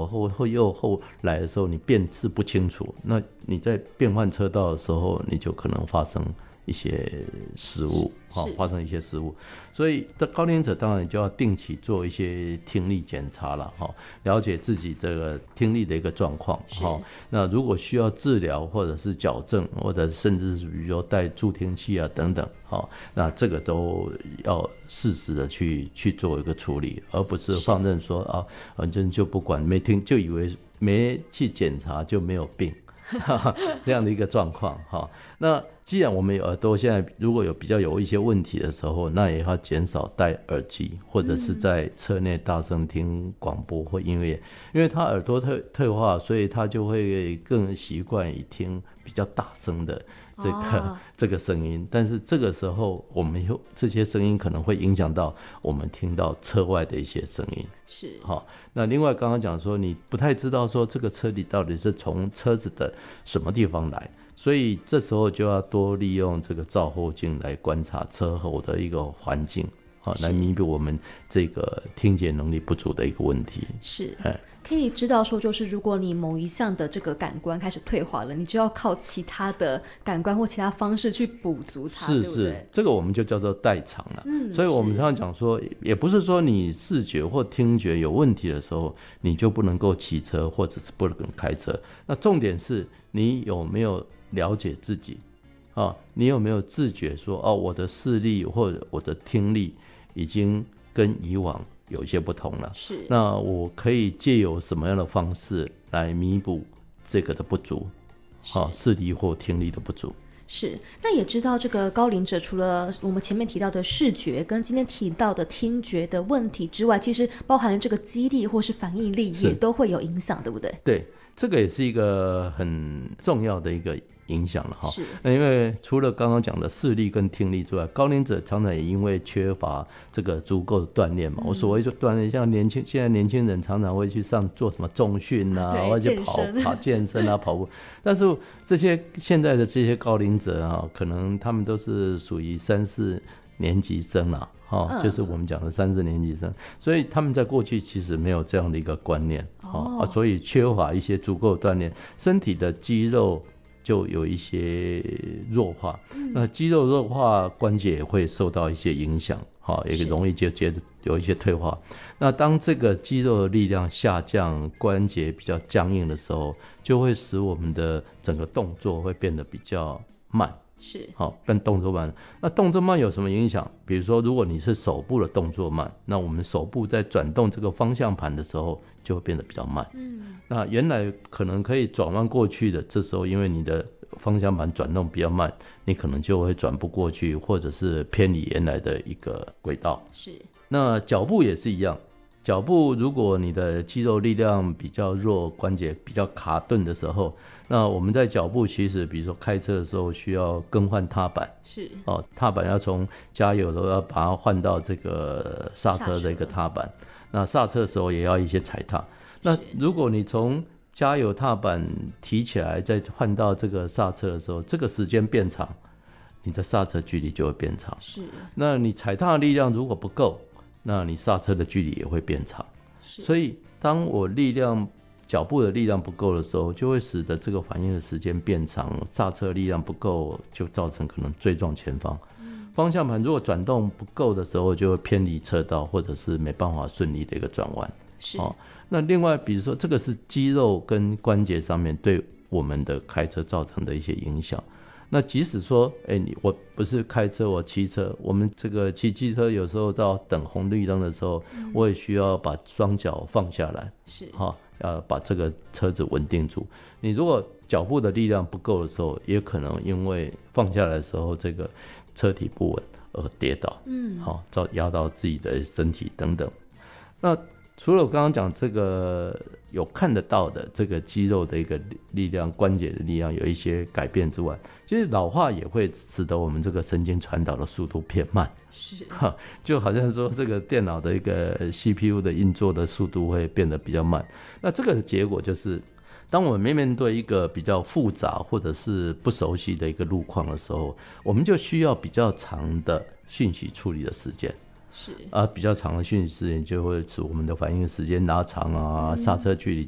左或右后来的时候，你辨识不清楚，那你在变换车道的时候，你就可能发生一些失误，发生一些失误。所以这高龄者当然就要定期做一些听力检查了，了解自己这个听力的一个状况。那如果需要治疗或者是矫正，或者甚至是比如说戴助听器啊等等，那这个都要适时的去做一个处理，而不是放任说啊，反正就不管，没听就以为没去检查就没有病。这样的一个状况。那既然我们耳朵现在如果有比较有一些问题的时候，那也要减少戴耳机，或者是在车内大声听广播或音乐，因为他耳朵退化，所以他就会更习惯于听比较大声的这个声音。但是这个时候我们这些声音可能会影响到我们听到车外的一些声音。 是。 那另外刚刚讲说你不太知道说这个车里到底是从车子的什么地方来，所以这时候就要多利用这个照后镜来观察车后的一个环境，来弥补我们这个听觉能力不足的一个问题。 是。可以知道说，就是如果你某一项的这个感官开始退化了，你就要靠其他的感官或其他方式去补足它。 是，对不对？这个我们就叫做代偿了。所以我们常常讲说，也不是说你视觉或听觉有问题的时候你就不能够骑车或者是不能开车，那重点是你有没有了解自己，你有没有自觉说我的视力或者我的听力已经跟以往有一些不同了， 是。那我可以借由什么样的方式来弥补这个的不足，视力或听力的不足。 是。那也知道这个高龄者除了我们前面提到的视觉跟今天提到的听觉的问题之外，其实包含了这个肌力或是反应力也都会有影响，对不对？ 对，这个也是一个很重要的一个影响了。 是。 因为除了刚刚讲的视力跟听力之外，高龄者常常也因为缺乏这个足够的锻炼嘛。我所谓就锻炼，像现在年轻人常常会去做什么重训啊，或者跑健身啊，跑步。但是现在的这些高龄者可能他们都是属于3、4年级生啦，就是我们讲的3、4年级生，所以他们在过去其实没有这样的一个观念，所以缺乏一些足够的锻炼，身体的肌肉就有一些弱化，那肌肉弱化，关节也会受到一些影响，也容易有一些退化。那当这个肌肉的力量下降，关节比较僵硬的时候，就会使我们的整个动作会变得比较慢。 是。 跟动作慢。那动作慢有什么影响？比如说如果你是手部的动作慢，那我们手部在转动这个方向盘的时候就会变得比较慢。那原来可能可以转弯过去的，这时候因为你的方向盘转动比较慢，你可能就会转不过去，或者是偏离原来的一个轨道。 是。那脚步也是一样，脚步如果你的肌肉力量比较弱，关节比较卡顿的时候，那我们在脚步其实比如说开车的时候需要更换踏板， 是。 踏板要从加油都要把它换到这个刹车的一个踏板，那刹车的时候也要一些踩踏。那如果你从加油踏板提起来再换到这个刹车的时候，这个时间变长，你的刹车距离就会变长。 是。 那你踩踏的力量如果不够，那你刹车的距离也会变长。所以当我脚步的力量不够的时候，就会使得这个反应的时间变长，刹车力量不够就造成可能追撞前方。方向盘如果转动不够的时候，就会偏离车道，或者是没办法顺利的一个转弯。 是。 那另外比如说这个是肌肉跟关节上面对我们的开车造成的一些影响。那即使说我不是开车，我骑车，我们这个骑机车有时候到等红绿灯的时候，我也需要把双脚放下来， 是。 要把这个车子稳定住。你如果脚步的力量不够的时候，也可能因为放下来的时候这个车体不稳而跌倒，压到自己的身体等等。那除了我刚刚讲这个有看得到的这个肌肉的一个力量、关节的力量有一些改变之外，其实老化也会使得我们这个神经传导的速度变慢。 是。 就好像说这个电脑的一个 CPU 的运作的速度会变得比较慢。那这个的结果就是，当我们面对一个比较复杂或者是不熟悉的一个路况的时候，我们就需要比较长的讯息处理的时间。 是。 比较长的讯息时间就会使我们的反应时间拉长啊，刹车距离